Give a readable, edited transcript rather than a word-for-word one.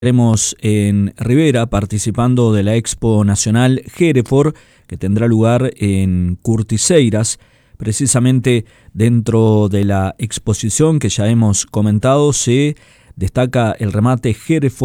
Estaremos en Rivera participando de la Expo Nacional Hereford, que tendrá lugar en Curtiseiras. Precisamente dentro de la exposición que ya hemos comentado se destaca el remate Hereford